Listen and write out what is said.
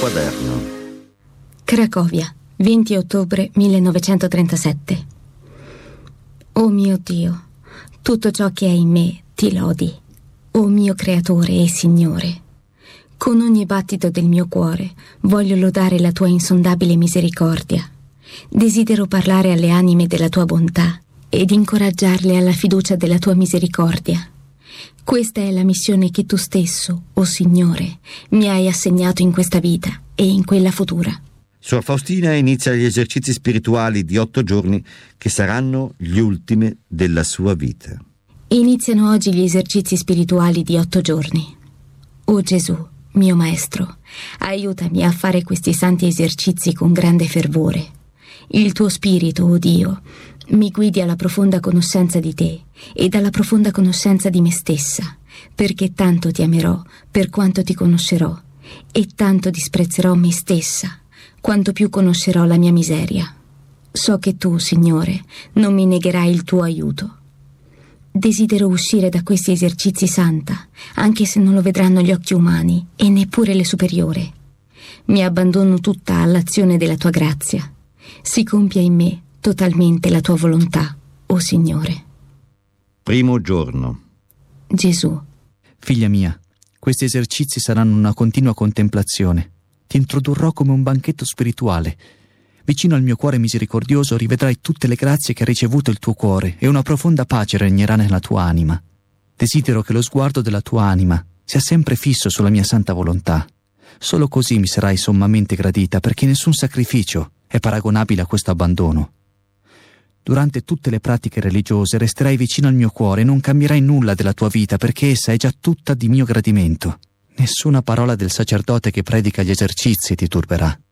quaderno. Cracovia, 20 ottobre 1937. Oh mio Dio, tutto ciò che è in me ti lodi, o mio Creatore e Signore. Con ogni battito del mio cuore voglio lodare la tua insondabile misericordia. Desidero parlare alle anime della tua bontà ed incoraggiarle alla fiducia della tua misericordia. Questa è la missione che tu stesso, o Signore, mi hai assegnato in questa vita e in quella futura. Suor Faustina inizia gli esercizi spirituali di 8 giorni che saranno gli ultimi della sua vita. Iniziano oggi gli esercizi spirituali di 8 giorni. O Gesù, mio Maestro, aiutami a fare questi santi esercizi con grande fervore. Il tuo Spirito, o Dio, mi guidi alla profonda conoscenza di te ed alla profonda conoscenza di me stessa, perché tanto ti amerò per quanto ti conoscerò e tanto disprezzerò me stessa quanto più conoscerò la mia miseria. So che tu, Signore, non mi negherai il tuo aiuto. Desidero uscire da questi esercizi santa, anche se non lo vedranno gli occhi umani e neppure le superiore. Mi abbandono tutta all'azione della tua grazia. Si compia in me totalmente la tua volontà, o Signore. Primo giorno. Gesù. Figlia mia, questi esercizi saranno una continua contemplazione. Ti introdurrò come un banchetto spirituale. Vicino al mio cuore misericordioso rivedrai tutte le grazie che ha ricevuto il tuo cuore e una profonda pace regnerà nella tua anima. Desidero che lo sguardo della tua anima sia sempre fisso sulla mia santa volontà. Solo così mi sarai sommamente gradita, perché nessun sacrificio è paragonabile a questo abbandono. Durante tutte le pratiche religiose resterai vicino al mio cuore e non cambierai nulla della tua vita, perché essa è già tutta di mio gradimento. Nessuna parola del sacerdote che predica gli esercizi ti turberà.